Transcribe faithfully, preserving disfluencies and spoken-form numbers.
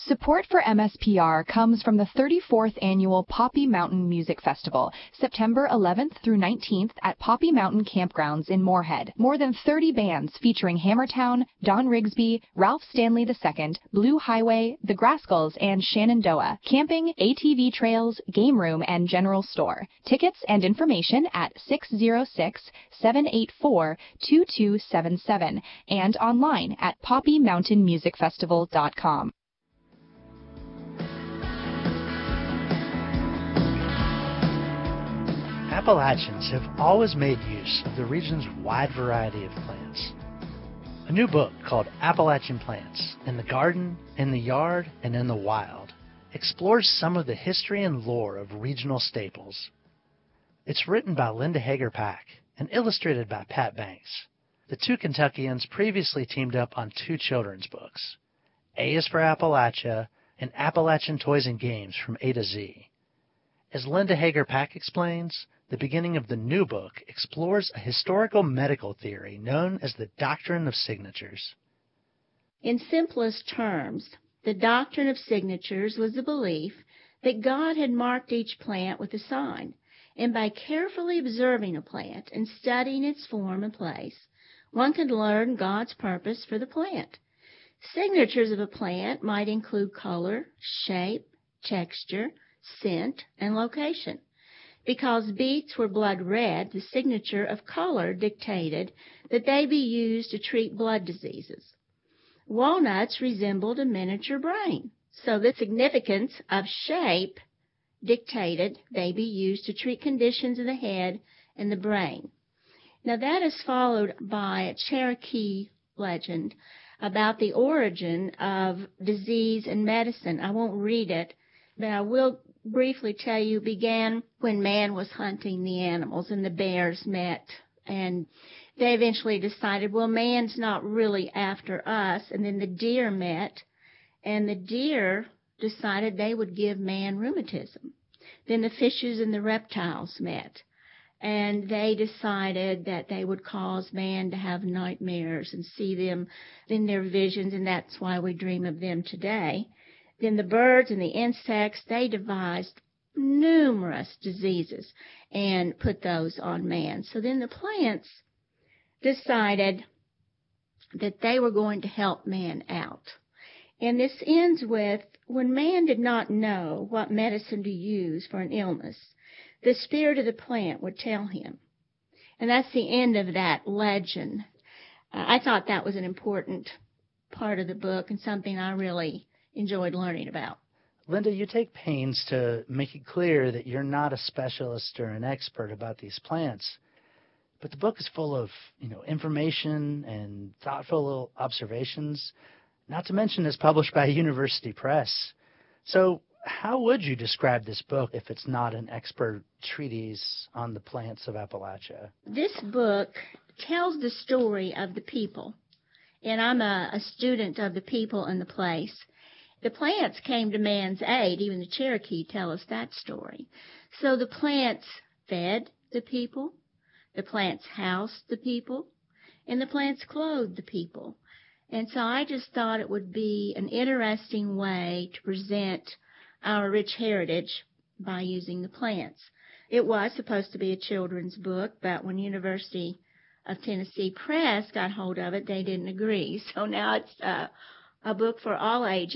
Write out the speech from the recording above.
Support for M S P R comes from the thirty-fourth Annual Poppy Mountain Music Festival, September eleventh through nineteenth at Poppy Mountain Campgrounds in Moorhead. More than thirty bands featuring Hammertown, Don Rigsby, Ralph Stanley the Second, Blue Highway, The Grascals, and Shenandoah. Camping, A T V trails, game room, and general store. Tickets and information at six zero six, seven eight four, two two seven seven and online at poppy mountain music festival dot com. Appalachians have always made use of the region's wide variety of plants. A new book called Appalachian Plants in the Garden, in the Yard, and in the Wild explores some of the history and lore of regional staples. It's written by Linda Hager-Pack and illustrated by Pat Banks. The two Kentuckians previously teamed up on two children's books. A is for Appalachia and Appalachian Toys and Games from A to Z. As Linda Hager-Pack explains, the beginning of the new book explores a historical medical theory known as the Doctrine of Signatures. In simplest terms, the Doctrine of Signatures was the belief that God had marked each plant with a sign, and by carefully observing a plant and studying its form and place, one could learn God's purpose for the plant. Signatures of a plant might include color, shape, texture, scent, and location. Because beets were blood red, the signature of color dictated that they be used to treat blood diseases. Walnuts resembled a miniature brain, so the significance of shape dictated they be used to treat conditions of the head and the brain. Now that is followed by a Cherokee legend about the origin of disease and medicine. I won't read it, but I will briefly tell you it began when man was hunting the animals and the bears met, and they eventually decided, well, man's not really after us, and then the deer met, and the deer decided they would give man rheumatism. Then the fishes and the reptiles met, and they decided that they would cause man to have nightmares and see them in their visions, and that's why we dream of them today. Then the birds and the insects, they devised numerous diseases and put those on man. So then the plants decided that they were going to help man out. And this ends with, when man did not know what medicine to use for an illness, the spirit of the plant would tell him. And that's the end of that legend. Uh, I thought that was an important part of the book and something I really enjoyed learning about. Linda, you take pains to make it clear that you're not a specialist or an expert about these plants, but the book is full of, you know, information and thoughtful observations, not to mention it's published by a university press. So how would you describe this book if it's not an expert treatise on the plants of Appalachia? This book tells the story of the people, and I'm a, a student of the people and the place. The plants came to man's aid. Even the Cherokee tell us that story. So the plants fed the people, the plants housed the people, and the plants clothed the people. And so I just thought it would be an interesting way to present our rich heritage by using the plants. It was supposed to be a children's book, but when University of Tennessee Press got hold of it, they didn't agree. So now it's uh, a book for all ages.